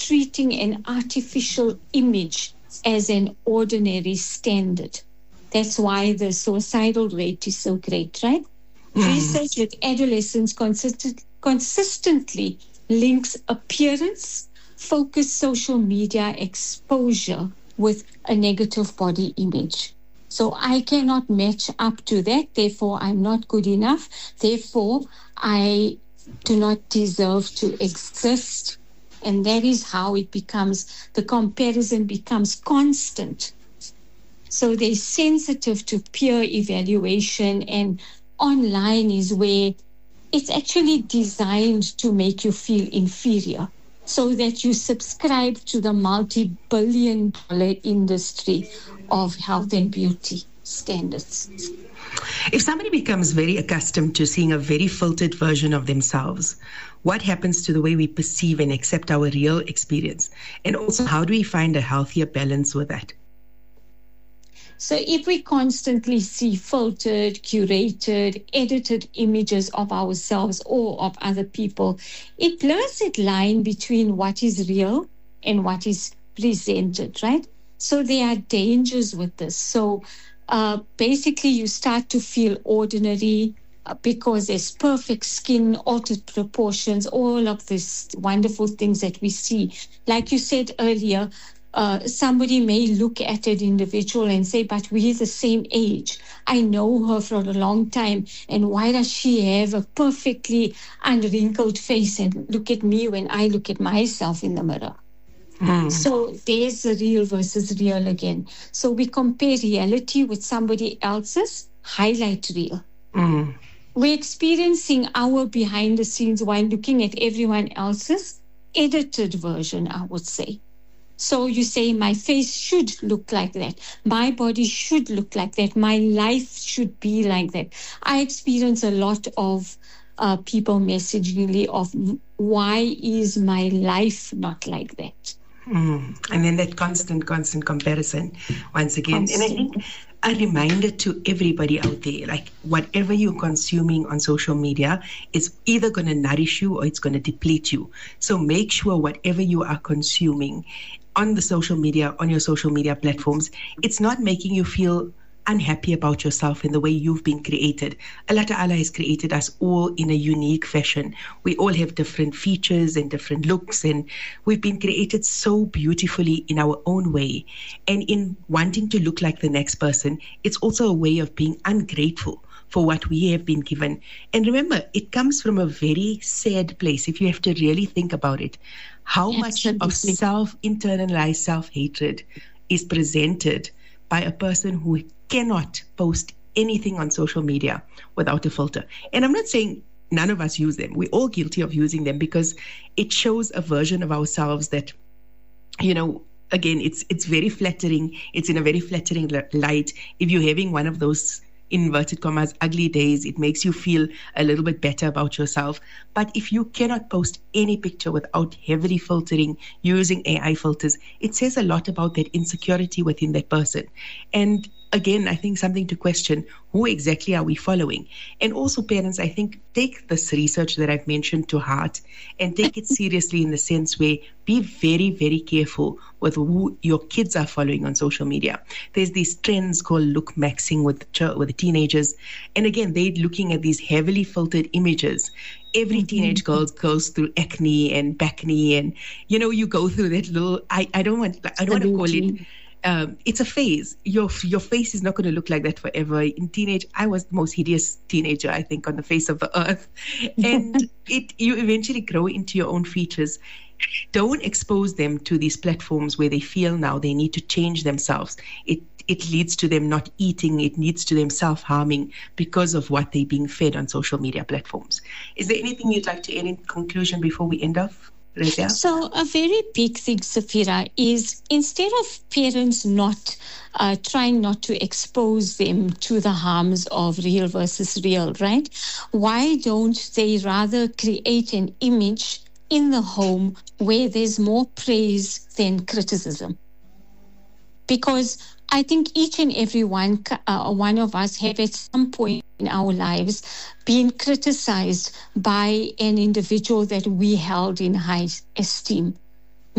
treating an artificial image as an ordinary standard. That's why the suicidal rate is so great, right? Research with adolescents consistently links appearance, focused social media exposure with a negative body image. So I cannot match up to that. Therefore, I'm not good enough. Therefore, I do not deserve to exist. And that is how it becomes, the comparison becomes constant. So they're sensitive to peer evaluation, and online is where it's actually designed to make you feel inferior so that you subscribe to the multi-billion-dollar industry of health and beauty standards. If somebody becomes very accustomed to seeing a very filtered version of themselves, what happens to the way we perceive and accept our real experience? And also, how do we find a healthier balance with that? So if we constantly see filtered, curated, edited images of ourselves or of other people, it blurs that line between what is real and what is presented, right? So there are dangers with this. So basically you start to feel ordinary because there's perfect skin, altered proportions, all of these wonderful things that we see. Like you said earlier, somebody may look at an individual and say, but we're the same age. I know her for a long time. And why does she have a perfectly unwrinkled face? And look at me when I look at myself in the mirror. So there's the real versus real again. So we compare reality with somebody else's highlight reel. We're experiencing our behind the scenes while looking at everyone else's edited version, I would say. So you say, my face should look like that. My body should look like that. My life should be like that. I experience a lot of people messaging me of, why is my life not like that? And then that constant comparison once again. And I think a reminder to everybody out there, like whatever you're consuming on social media is either going to nourish you or it's going to deplete you. So make sure whatever you are consuming on the social media, on your social media platforms, it's not making you feel unhappy about yourself in the way you've been created. Allah Ta'ala has created us all in a unique fashion. We all have different features and different looks, and we've been created so beautifully in our own way. And in wanting to look like the next person, it's also a way of being ungrateful for what we have been given. And remember, it comes from a very sad place, if you have to really think about it. How much of internalized self-hatred is presented by a person who cannot post anything on social media without a filter. And I'm not saying none of us use them. We're all guilty of using them because it shows a version of ourselves that, you know, again, it's very flattering. It's in a very flattering light. If you're having one of those inverted commas, ugly days, it makes you feel a little bit better about yourself. But if you cannot post any picture without heavily filtering, using AI filters, it says a lot about that insecurity within that person. And again, I think something to question, who exactly are we following? And also parents, I think, take this research that I've mentioned to heart and take it seriously in the sense where be very, very careful with who your kids are following on social media. There's these trends called look maxing with the teenagers. And again, they're looking at these heavily filtered images. Every teenage girl goes through acne and bacne, and, you know, you go through that little, I don't want to call it, it's a phase. Your face is not going to look like that forever. In teenage, I was the most hideous teenager, I think, on the face of the earth. And you eventually grow into your own features. Don't expose them to these platforms where they feel now they need to change themselves. It leads to them not eating. It leads to them self-harming because of what they're being fed on social media platforms. Is there anything you'd like to add in conclusion before we end off? So a very big thing, Safira, is instead of parents not trying not to expose them to the harms of real versus real, right? Why don't they rather create an image in the home where there's more praise than criticism? Because I think each and every one of us have at some point in our lives been criticized by an individual that we held in high esteem.